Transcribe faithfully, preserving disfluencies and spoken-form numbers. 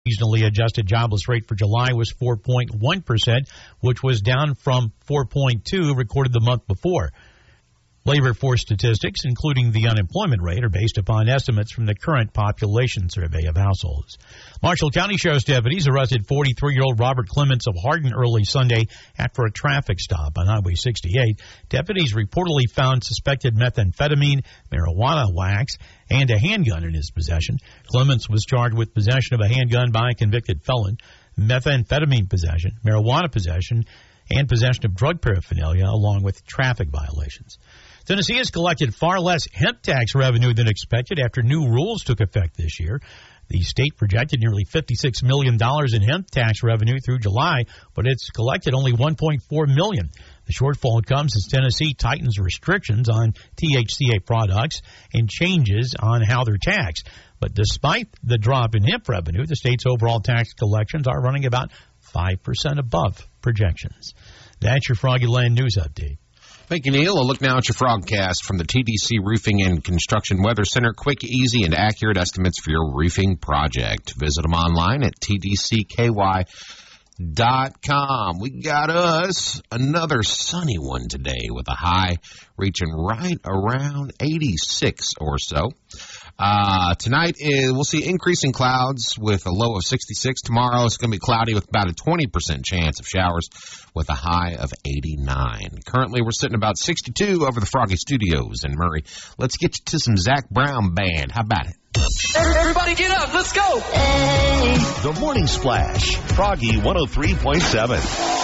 Seasonally adjusted jobless rate for July was four point one percent, which was down from four point two recorded the month before. Labor force statistics, including the unemployment rate, are based upon estimates from the current population survey of households. Marshall County Sheriff's deputies arrested forty-three-year-old Robert Clements of Hardin early Sunday after a traffic stop on Highway sixty-eight. Deputies reportedly found suspected methamphetamine, marijuana wax, and a handgun in his possession. Clements was charged with possession of a handgun by a convicted felon, methamphetamine possession, marijuana possession, and possession of drug paraphernalia, along with traffic violations. Tennessee has collected far less hemp tax revenue than expected after new rules took effect this year. The state projected nearly fifty-six million dollars in hemp tax revenue through July, but it's collected only one point four million dollars. The shortfall comes as Tennessee tightens restrictions on T H C A products and changes on how they're taxed. But despite the drop in hemp revenue, the state's overall tax collections are running about five percent above projections. That's your Froggy Land News Update. Thank you, Neil. A look now at your Frogcast from the T D C Roofing and Construction Weather Center. Quick, easy, and accurate estimates for your roofing project. Visit them online at T D C K Y dot com. We got us another sunny one today with a high reaching right around eighty-six or so. Uh, tonight, is, we'll see increasing clouds with a low of sixty-six. Tomorrow, it's going to be cloudy with about a twenty percent chance of showers with a high of eighty-nine. Currently, we're sitting about sixty-two over the Froggy Studios in Murray. Let's get you to some Zach Brown Band. How about it? Everybody get up. Let's go. The Morning Splash, Froggy one oh three point seven.